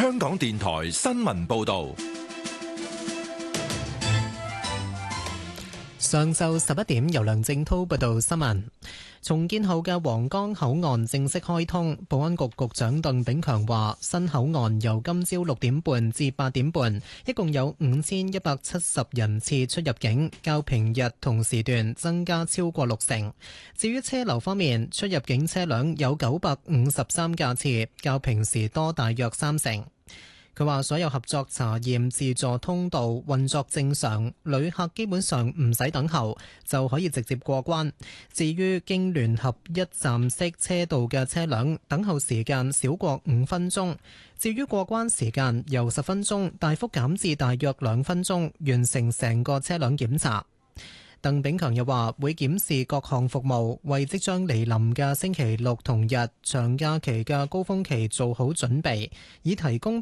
香港電台新聞報道。 上晝11點，由梁正滔報道新聞。重建後嘅皇崗口岸正式開通，保安局局長鄧炳強話：新口岸由今朝6點半至8點半，一共有5170人次出入境，較平日同時段增加超過60%。至於車流方面，出入境車輛有953架次，較平時多大約30%。佢話：所有合作查驗自助通道運作正常，旅客基本上唔使等候就可以直接過關。至於經聯合一站式車道嘅車輛，等候時間少過5分鐘。至於過關時間由10分鐘大幅減至大約2分鐘，完成成個車輛檢查。鄧炳強又話會檢視各項服務，為即將嚟臨嘅星期六同日長假期嘅高峰期做好準備，以提供